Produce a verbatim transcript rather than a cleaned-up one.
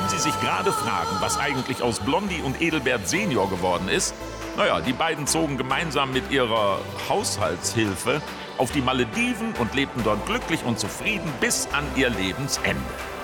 Sie sich gerade fragen, was eigentlich aus Blondie und Edelbert Senior geworden ist, naja, die beiden zogen gemeinsam mit ihrer Haushaltshilfe auf die Malediven und lebten dort glücklich und zufrieden bis an ihr Lebensende.